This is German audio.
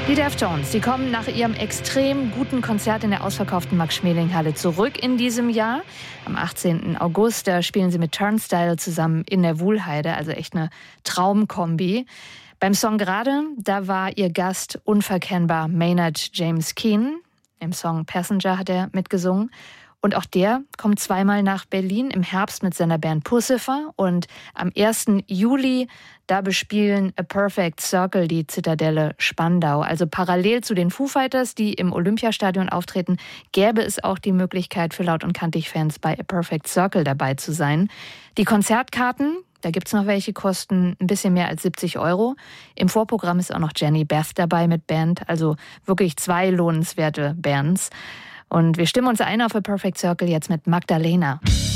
Die Deftones, die kommen nach ihrem extrem guten Konzert in der ausverkauften Max-Schmeling-Halle zurück in diesem Jahr. Am 18. August, da spielen sie mit Turnstile zusammen in der Wuhlheide, also echt eine Traumkombi. Beim Song Gerade, da war ihr Gast unverkennbar Maynard James Keenan. Im Song Passenger hat er mitgesungen. Und auch der kommt zweimal nach Berlin im Herbst mit seiner Band Puscifer. Und am 1. Juli, da bespielen A Perfect Circle die Zitadelle Spandau. Also parallel zu den Foo Fighters, die im Olympiastadion auftreten, gäbe es auch die Möglichkeit für Laut- und Kantig-Fans bei A Perfect Circle dabei zu sein. Die Konzertkarten, da gibt's noch welche, kosten ein bisschen mehr als 70 €. Im Vorprogramm ist auch noch Jenny Beth dabei mit Band. Also wirklich 2 lohnenswerte Bands. Und wir stimmen uns ein auf A Perfect Circle jetzt mit Magdalena.